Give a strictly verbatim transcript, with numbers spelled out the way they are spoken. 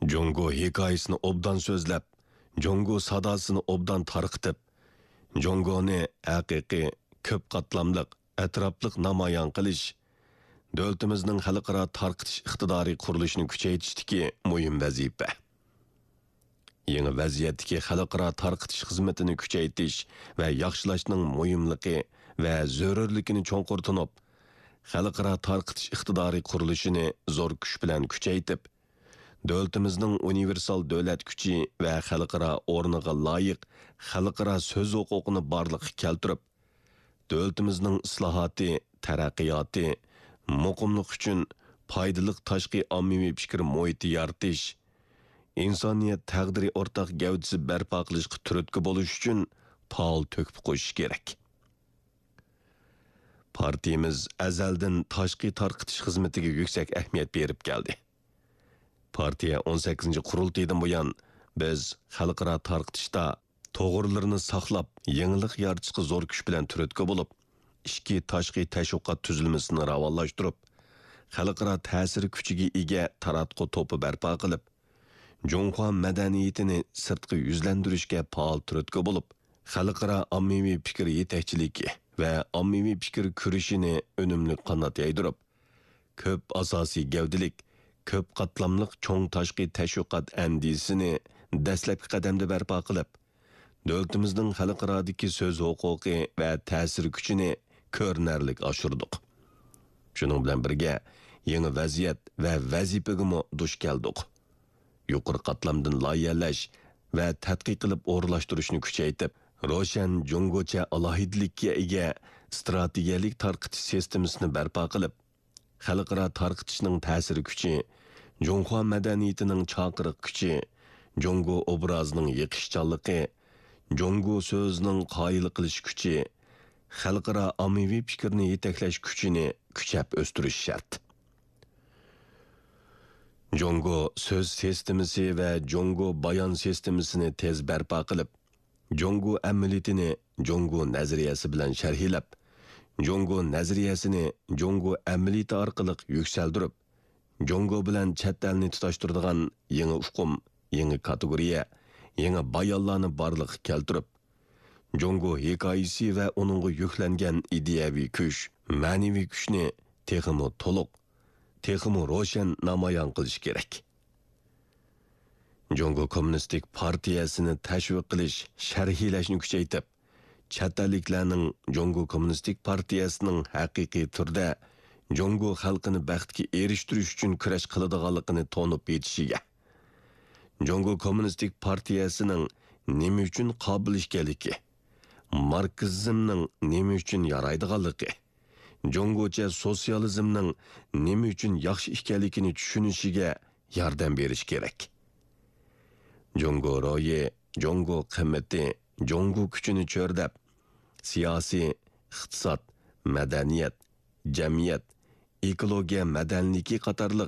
Jongo hikoyasini obdan so'zlab, Jongo sadosini obdan tarqitib, Jongoni haqiqiy, ko'p qatlamliq, atrofliq namoyon qilish, davlatimizning xalqaro tarqitish iqtidori qurilishini kuchaytirishdagi muhim vazifa. Yangi vaziyatdagi xalqaro tarqitish xizmatini kuchaytirish va yaxshilashning muhimligi va zarurligini cho'nqur tunib, xalqaro tarqitish iqtidori qurilishini zo'r kuch bilan kuchaytirib, davlatimizning universal davlat kuchi va xalqaro o'rniga loyiq xalqaro so'z huquqini borliqqa keltirib, davlatimizning islohoti, taraqqiyoti, muqimlik uchun foydali tashqi ommaviy fikr muhiti yaratish, insoniyat taqdiri o'rtaq gavdasi barpo qilishga turtki bo'lish uchun faol to'kib qo'yish kerak. Partiyamiz azaldan tashqi tarqitish xizmatiga yuksak ahamiyat berib keldi. Partiya o'n sakkizinchi qurultaydan buyon biz xalqaro tarqitishda to'g'rilarni saqlab, yangilik yaratishga zo'r kuch bilan turtki bo'lib, ikki tashqi tashviqot tuzilmasini ravonlashtirib, xalqaro ta'sir kuchiga ega taratqu to'pi barpo qilib, Jonghua madaniyatini sirtqi yuzlantirishga faol turtki bo'lib, xalqaro ommaviy fikr yetakchiligi va ommaviy fikr kurishini unumli qanot yaydirib, ko'p asosiy gavdilik, ko'p qatlamliq cho'ng tashqi tashviqot andisini dastlabki qadamda barpo qilib, davlatimizning xalqarodagi so'z huquqi va ta'sir kuchini ko'rinarlik oshirdik. Shuning bilan birga yangi vaziyat va vazifaga duch keldik. Yuqori qatlamdan loyihalash va tadqiq qilib o'rlashtirishni kuchaytirib, Roshan Jongocha alohidalikka ega strategiyalik tarqitish sistemasini barpo qilib, xalqaro tarqitishning ta'sir kuchi, Jonghua madaniyatining chaqiriq kuchi, Jongo obrazining yiqishchanligi, Jongo so'zining qoyil qilish kuchi, xalqaro ommaviy fikrni yetaklash kuchini kuchab o'stirish shart. Jongo so'z sistemasi va Jongo bayon sistemasini tez barpo qilib, Jongo amaliyotini Jongo nazariyasi bilan sharhlab, Jongo nazariyasini Jongo amaliyoti orqali yuksaltirib, Jongo bilan chet elni tutashtiradigan yangi uqum, yangi kategoriya, yangi bayonlarni borliqqa keltirib, Jongo hikoyasi va uningga yuklangan ideyaviy kuch, ma'naviy kuchni texmo to'liq, texmo ro'shan namoyon qilish kerak. Jongo Kommunistik partiyasini tashviq qilish, sharhlashni kuchaytirib, chet elliklarning Jongo Kommunistik partiyasining haqiqiy turda Jongo xalqini baxtga erishtirish uchun kurash qiladiganligini to'nib yetishiga, Jongo Kommunistik partiyasining nima uchun qobil ekanligi, marksizmning nima uchun yaraydiganligi, Jongocha sotsializmning nima uchun yaxshi ekanligini tushunishiga yordam berish kerak. Jongo ro'yi, Jongo qimmati, Jongo kuchini cho'rdab, siyosiy, iqtisod, madaniyat, jamiyat, ekologiya madanligi qatorliq